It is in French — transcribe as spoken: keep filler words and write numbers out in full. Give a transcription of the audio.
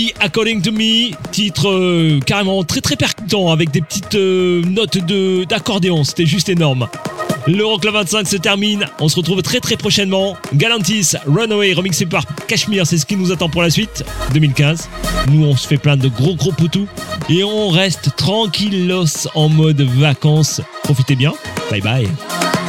According to Me, titre euh, carrément très très percutant avec des petites euh, notes de, d'accordéon, c'était juste énorme. L'Euroclub vingt-cinq se termine, on se retrouve très très prochainement. Galantis, Runaway, remixé par Cashmere, c'est ce qui nous attend pour la suite, deux mille quinze. Nous on se fait plein de gros gros poutous et on reste tranquillos en mode vacances. Profitez bien, bye bye.